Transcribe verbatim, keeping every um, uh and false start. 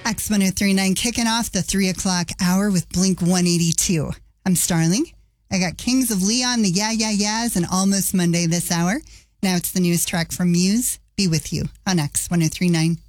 X one oh three point nine kicking off the three o'clock hour with Blink one eighty-two. I'm Starling. I got Kings of Leon, the Yeah Yeah Yeahs, and Almost Monday this hour. Now it's the newest track from Muse, Be With You, on X one oh three point nine.